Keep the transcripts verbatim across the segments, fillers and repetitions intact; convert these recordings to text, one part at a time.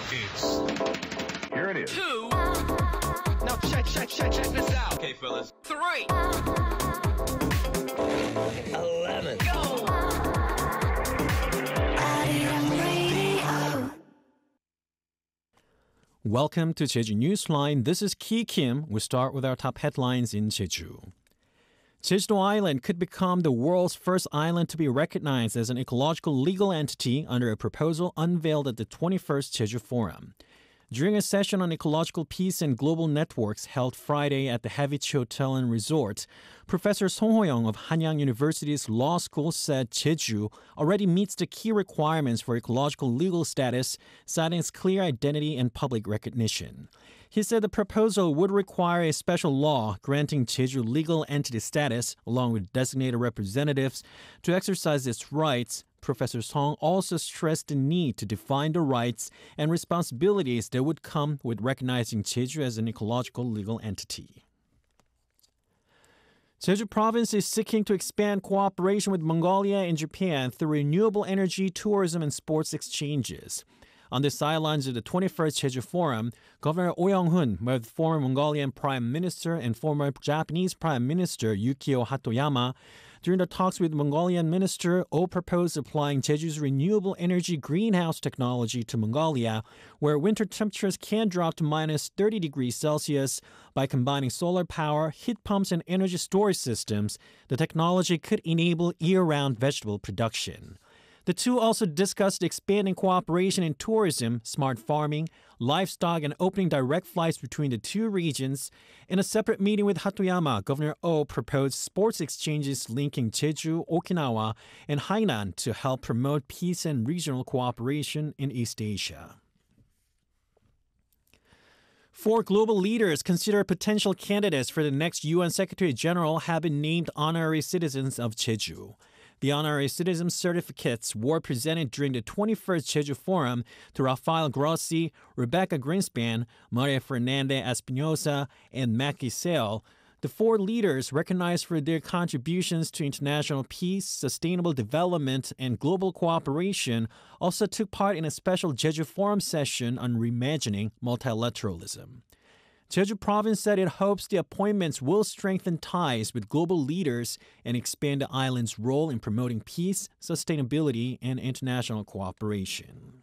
It's here it is. Two. Now check, check, check, check this out. Okay, fellas. Three. Eleven. Go. Welcome to Jeju Newsline. This is Ki Kim. We start with our top headlines in Jeju. Jeju Island could become the world's first island to be recognized as an ecological legal entity under a proposal unveiled at the twenty-first Jeju Forum. During a session on ecological peace and global networks held Friday at the Havich Hotel and Resort, Professor Song Ho-young of Hanyang University's law school said Jeju already meets the key requirements for ecological legal status, citing its clear identity and public recognition. He said the proposal would require a special law granting Jeju legal entity status, along with designated representatives, to exercise its rights. Professor Song also stressed the need to define the rights and responsibilities that would come with recognizing Jeju as an ecological legal entity. Jeju Province is seeking to expand cooperation with Mongolia and Japan through renewable energy, tourism, and sports exchanges. On the sidelines of the twenty-first Jeju Forum, Governor Oh Young-hun met with former Mongolian Prime Minister and former Japanese Prime Minister Yukio Hatoyama. During the talks with Mongolian Minister, Oh proposed applying Jeju's renewable energy greenhouse technology to Mongolia, where winter temperatures can drop to minus thirty degrees Celsius. By combining solar power, heat pumps, and energy storage systems, the technology could enable year-round vegetable production. The two also discussed expanding cooperation in tourism, smart farming, livestock, and opening direct flights between the two regions. In a separate meeting with Hatoyama, Governor Oh proposed sports exchanges linking Jeju, Okinawa, and Hainan to help promote peace and regional cooperation in East Asia. Four global leaders considered potential candidates for the next U N Secretary General have been named honorary citizens of Jeju. The honorary citizen certificates were presented during the twenty-first Jeju Forum to Rafael Grossi, Rebecca Greenspan, Maria Fernanda Espinosa, and Macky Sall. The four leaders, recognized for their contributions to international peace, sustainable development, and global cooperation, also took part in a special Jeju Forum session on reimagining multilateralism. Jeju Province said it hopes the appointments will strengthen ties with global leaders and expand the island's role in promoting peace, sustainability, and international cooperation.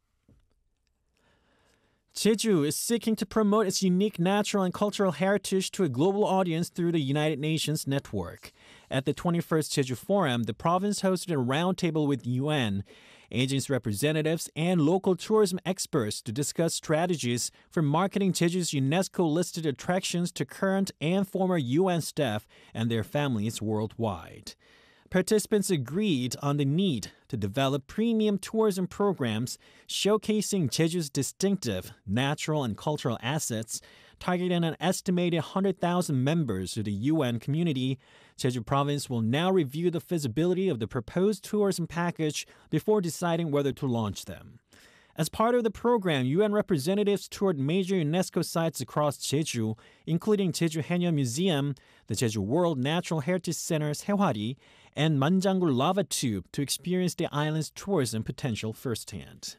Jeju is seeking to promote its unique natural and cultural heritage to a global audience through the United Nations network. At the twenty-first Jeju Forum, the province hosted a roundtable with U N, agency representatives, and local tourism experts to discuss strategies for marketing Jeju's UNESCO-listed attractions to current and former U N staff and their families worldwide. Participants agreed on the need to develop premium tourism programs showcasing Jeju's distinctive natural and cultural assets, targeting an estimated one hundred thousand members of the U N community. Jeju Province will now review the feasibility of the proposed tourism package before deciding whether to launch them. As part of the program, U N representatives toured major UNESCO sites across Jeju, including Jeju Haenyeo Museum, the Jeju World Natural Heritage Center Sehwari, and Manjanggul Lava Tube to experience the island's tourism potential firsthand.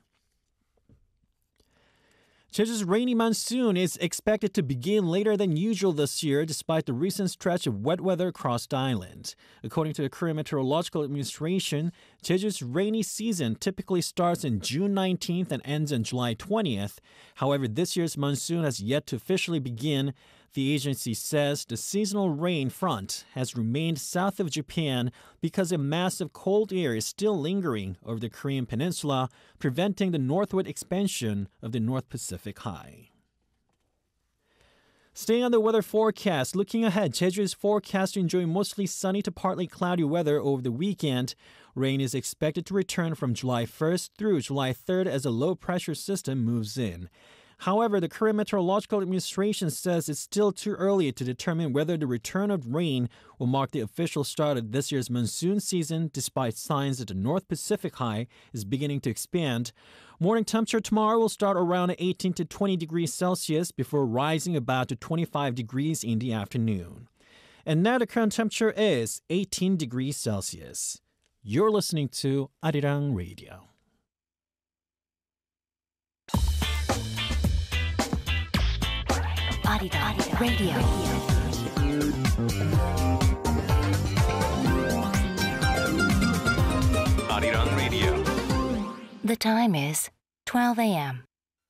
Jeju's rainy monsoon is expected to begin later than usual this year, despite the recent stretch of wet weather across the island. According to the Korean Meteorological Administration, Jeju's rainy season typically starts on June nineteenth and ends on July twentieth. However, this year's monsoon has yet to officially begin. The agency says the seasonal rain front has remained south of Japan because a mass of cold air is still lingering over the Korean peninsula, preventing the northward expansion of the North Pacific High. Staying on the weather forecast, looking ahead, Jeju is forecast to enjoy mostly sunny to partly cloudy weather over the weekend. Rain is expected to return from July first through July third as a low-pressure system moves in. However, the Korean Meteorological Administration says it's still too early to determine whether the return of rain will mark the official start of this year's monsoon season, despite signs that the North Pacific High is beginning to expand. Morning temperature tomorrow will start around eighteen to twenty degrees Celsius before rising about to twenty-five degrees in the afternoon. And now the current temperature is eighteen degrees Celsius. You're listening to Arirang Radio. Arirang Radio. Arirang Radio. The time is twelve a.m.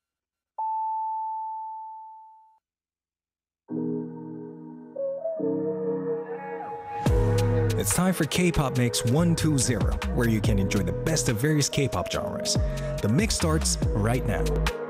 It's time for K-Pop Mix one two zero, where you can enjoy the best of various K-pop genres. The mix starts right now.